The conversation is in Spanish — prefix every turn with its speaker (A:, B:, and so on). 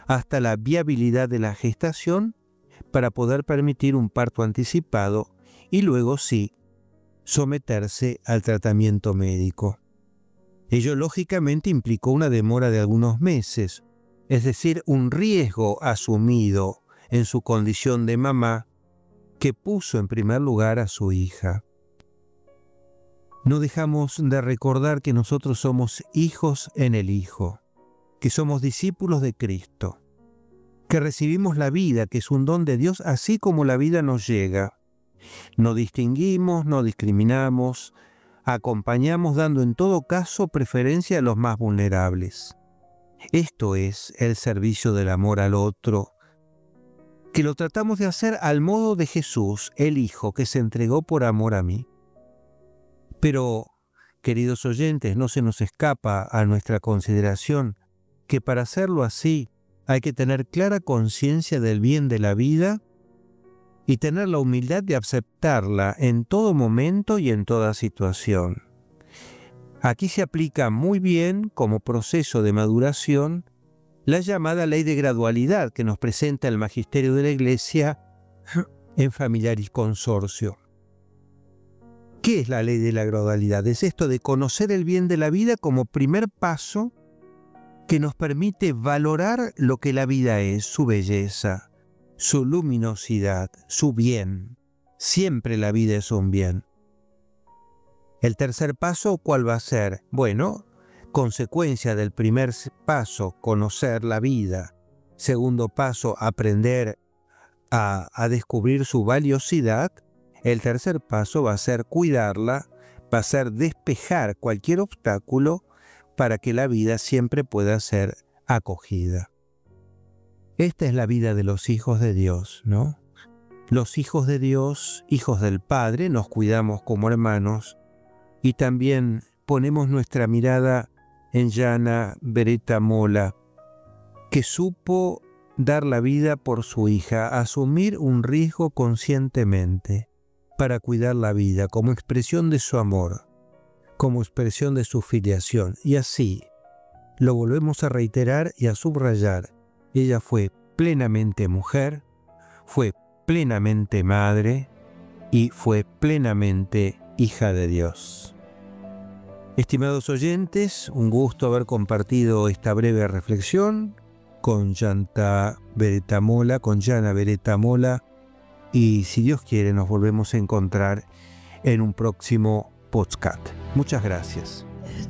A: hasta la viabilidad de la gestación para poder permitir un parto anticipado y luego sí someterse al tratamiento médico. Ello lógicamente implicó una demora de algunos meses, es decir, un riesgo asumido en su condición de mamá que puso en primer lugar a su hija. No dejamos de recordar que nosotros somos hijos en el Hijo, que somos discípulos de Cristo, que recibimos la vida, que es un don de Dios, así como la vida nos llega. No distinguimos, no discriminamos, acompañamos dando en todo caso preferencia a los más vulnerables. Esto es el servicio del amor al otro, que lo tratamos de hacer al modo de Jesús, el Hijo, que se entregó por amor a mí. Pero, queridos oyentes, no se nos escapa a nuestra consideración que para hacerlo así hay que tener clara conciencia del bien de la vida y tener la humildad de aceptarla en todo momento y en toda situación. Aquí se aplica muy bien como proceso de maduración la llamada ley de gradualidad que nos presenta el Magisterio de la Iglesia en Familiaris Consortio. ¿Qué es la ley de la gradualidad? Es esto de conocer el bien de la vida como primer paso que nos permite valorar lo que la vida es, su belleza, su luminosidad, su bien. Siempre la vida es un bien. El tercer paso, ¿cuál va a ser? Bueno, consecuencia del primer paso, conocer la vida. Segundo paso, aprender a descubrir su valiosidad. El tercer paso va a ser cuidarla, va a ser despejar cualquier obstáculo para que la vida siempre pueda ser acogida. Esta es la vida de los hijos de Dios, ¿no? Los hijos de Dios, hijos del Padre, nos cuidamos como hermanos y también ponemos nuestra mirada en Jana Beretta Molla, que supo dar la vida por su hija, asumir un riesgo conscientemente para cuidar la vida como expresión de su amor, como expresión de su filiación. Y así lo volvemos a reiterar y a subrayar. Ella fue plenamente mujer, fue plenamente madre y fue plenamente hija de Dios. Estimados oyentes, un gusto haber compartido esta breve reflexión con Jana Beretta Molla, y si Dios quiere nos volvemos a encontrar en un próximo podcast. Muchas gracias.